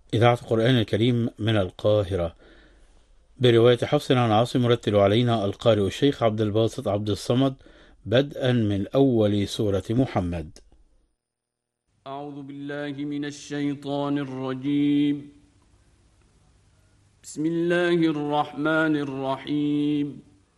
إذاعة القرآن الكريم من القاهرة، برواية حفص عن عاصم، يرتل علينا القارئ الشيخ عبد الباسط عبد الصمد، بدءا من أول سورة محمد. أعوذ بالله من الشيطان الرجيم. بسم الله الرحمن الرحيم.